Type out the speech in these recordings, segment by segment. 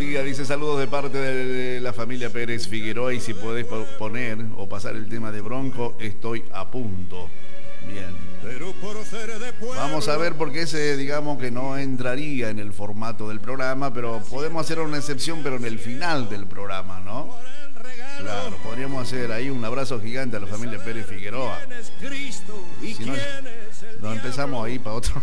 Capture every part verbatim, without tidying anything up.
día. Dice saludos de parte de la familia Pérez Figueroa y si podés poner o pasar el tema de Bronco, estoy a punto. Bien. Vamos a ver porque ese, digamos que no entraría en el formato del programa, pero podemos hacer una excepción, pero en el final del programa, ¿no? Claro, podríamos hacer ahí un abrazo gigante a la familia Pérez Figueroa. Si no, nos empezamos ahí para otro.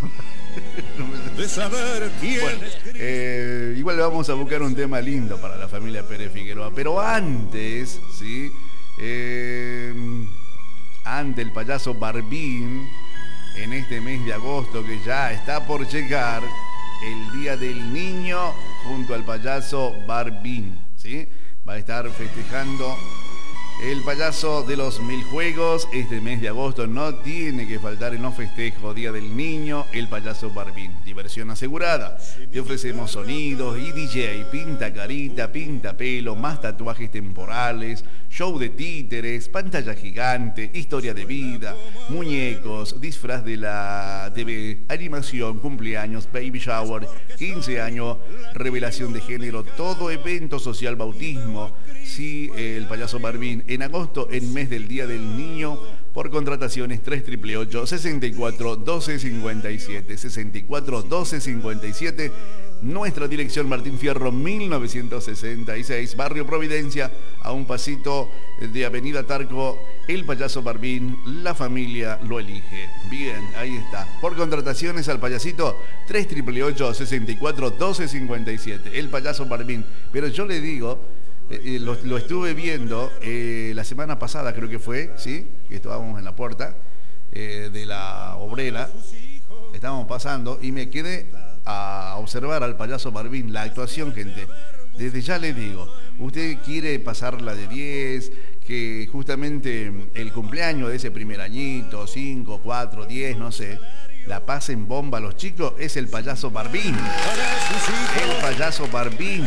Bueno, eh, igual vamos a buscar un tema lindo para la familia Pérez Figueroa, pero antes, ¿sí? Eh, ante el payaso Barbín, en este mes de agosto que ya está por llegar, el Día del Niño junto al payaso Barbín, ¿sí? Va a estar festejando el payaso de los mil juegos. Este mes de agosto no tiene que faltar en los festejos Día del Niño, el payaso Barbín. Diversión asegurada. Te ofrecemos sonidos y D J, pinta carita, pinta pelo, más tatuajes temporales, show de títeres, pantalla gigante, historia de vida, muñecos, disfraz de la T V, animación, cumpleaños, baby shower, quince años, revelación de género, todo evento social, bautismo. Sí, el payaso Barbín. En agosto, en mes del Día del Niño, por contrataciones tres ocho ocho, sesenta y cuatro, doce cincuenta y siete, sesenta y cuatro, doce cincuenta y siete. Nuestra dirección Martín Fierro mil novecientos sesenta y seis, Barrio Providencia, a un pasito de Avenida Tarco. El payaso Barbín, la familia lo elige. Bien, ahí está. Por contrataciones al payasito tres ocho ocho, sesenta y cuatro, doce cincuenta y siete. El payaso Barbín. Pero yo le digo, eh, lo, lo estuve viendo eh, la semana pasada, creo que fue, ¿sí? Que estábamos en la puerta eh, de la Obrera. Estábamos pasando y me quedé a observar al payaso Barbín, la actuación, gente. Desde ya les digo, usted quiere pasarla de diez, que justamente el cumpleaños de ese primer añito, cinco, cuatro, diez, no sé, la pasen bomba a los chicos, es el payaso Barbín. El payaso Barbín.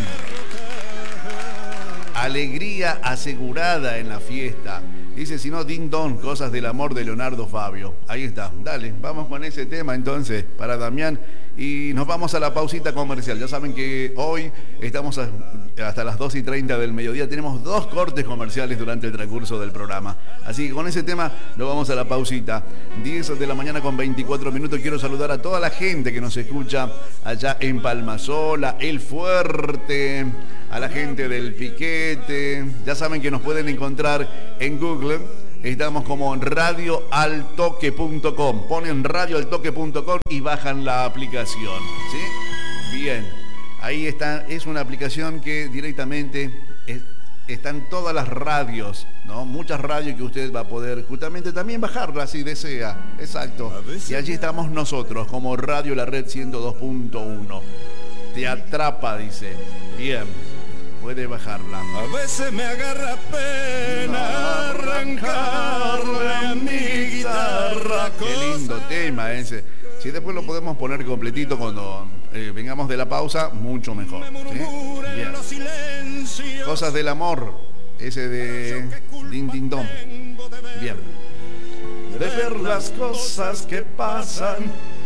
Alegría asegurada en la fiesta. Dice, si no, Ding Dong, cosas del amor de Leonardo Fabio. Ahí está, dale, vamos con ese tema entonces para Damián. Y nos vamos a la pausita comercial. Ya saben que hoy estamos a, hasta las dos y treinta del mediodía. Tenemos dos cortes comerciales durante el transcurso del programa. Así que con ese tema nos vamos a la pausita. diez de la mañana con veinticuatro minutos. Quiero saludar a toda la gente que nos escucha allá en Palmasola, El Fuerte, a la gente del Piquete. Ya saben que nos pueden encontrar en Google. Estamos como en radio al toque punto com. Ponen radio al toque punto com y bajan la aplicación, ¿sí? Bien, ahí está. Es una aplicación que directamente es, están todas las radios, ¿no? Muchas radios que usted va a poder justamente también bajarla si desea. Exacto. Y allí estamos nosotros como Radio La Red ciento dos punto uno. Te atrapa, dice. Bien. Puede bajarla. A veces me agarra pena arrancarle a mi guitarra. Qué lindo tema ese. Si después lo podemos poner completito cuando eh, vengamos de la pausa, mucho mejor, ¿sí? Bien. Cosas del amor, ese de Din Din Dom. Bien. De ver las cosas que pasan,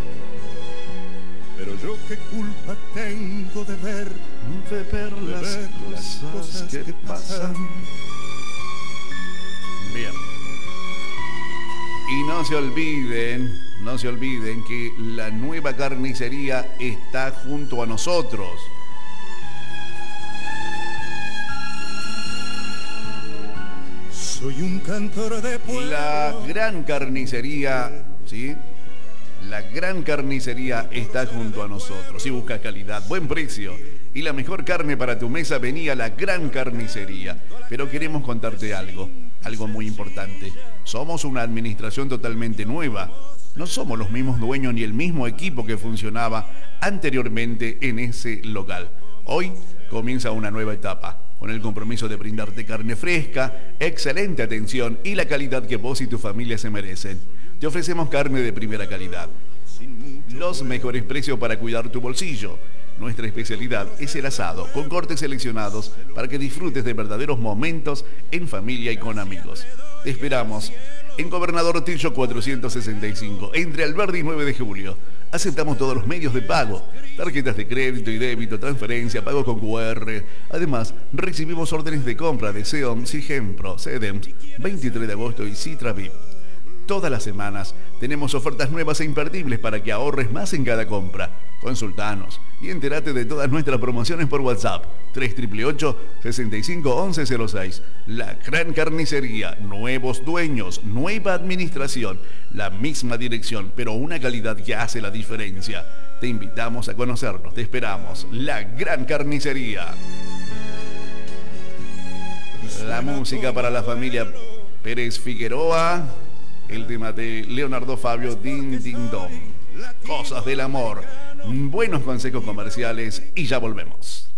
pero yo qué culpa tengo de ver, de ver las, de ver las cosas, cosas que, que pasan. Bien. Y no se olviden, no se olviden que la nueva carnicería está junto a nosotros. Soy un cantor de pueblo. La gran carnicería, ¿sí? La gran carnicería está junto a nosotros. Si buscas calidad, buen precio y la mejor carne para tu mesa, venía la gran carnicería. Pero queremos contarte algo, algo muy importante. Somos una administración totalmente nueva. No somos los mismos dueños ni el mismo equipo que funcionaba anteriormente en ese local. Hoy comienza una nueva etapa, con el compromiso de brindarte carne fresca, excelente atención y la calidad que vos y tu familia se merecen. Te ofrecemos carne de primera calidad, los mejores precios para cuidar tu bolsillo. Nuestra especialidad es el asado, con cortes seleccionados para que disfrutes de verdaderos momentos en familia y con amigos. Te esperamos en Gobernador Tillo cuatrocientos sesenta y cinco, entre Alberdi y nueve de julio. Aceptamos todos los medios de pago, tarjetas de crédito y débito, transferencia, pago con cu erre. Además, recibimos órdenes de compra de Xeon, Sigempro, Cedems, veintitrés de agosto y Citra V I P. Todas las semanas tenemos ofertas nuevas e imperdibles para que ahorres más en cada compra. Consultanos y entérate de todas nuestras promociones por WhatsApp. tres ocho ocho ocho, sesenta y cinco, once cero seis. La Gran Carnicería. Nuevos dueños, nueva administración, la misma dirección, pero una calidad que hace la diferencia. Te invitamos a conocernos. Te esperamos. La Gran Carnicería. La música para la familia Pérez Figueroa. El tema de Leonardo Fabio, Din Din Dom. Cosas del amor. Buenos consejos comerciales y ya volvemos.